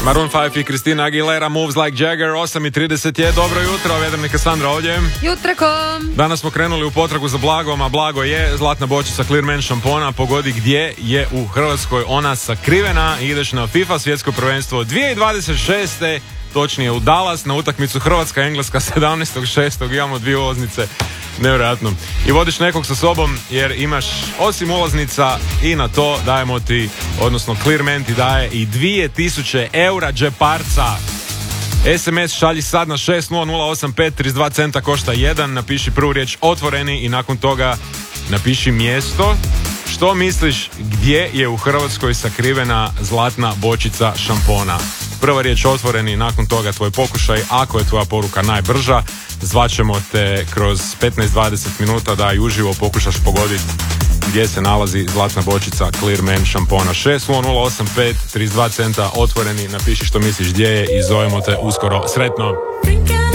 Maroon 5 i Christina Aguilera, Moves Like Jagger, 8:30 je. Dobro jutro, Vedrnika Sandra ovdje. Jutrakom. Danas smo krenuli u potragu za blagom, a blago je zlatna bočica Clear Man šampona. Pogodi gdje je u Hrvatskoj ona sakrivena. Ideš na FIFA svjetsko prvenstvo 2026. Točnije u Dallas na utakmicu Hrvatska-Engleska 17.6. Imamo 2 ulaznice. Nevjerojatno. I vodiš nekog sa sobom jer imaš osim ulaznica i na to dajemo ti, odnosno Clearman ti daje i 2000 eura džeparca. SMS šalji sad na 60085, 32 centa košta 1, napiši prvu riječ otvoreni i nakon toga napiši mjesto. Što misliš gdje je u Hrvatskoj sakrivena zlatna bočica šampona? Prva riječ otvoreni, nakon toga tvoj pokušaj. Ako je tvoja poruka najbrža, zvaćemo te kroz 15-20 minuta da i uživo pokušaš pogoditi gdje se nalazi zlatna bočica Clear Man šampona. 60085, 32 centa otvoreni, napiši što misliš gdje je i zovemo te uskoro. Sretno!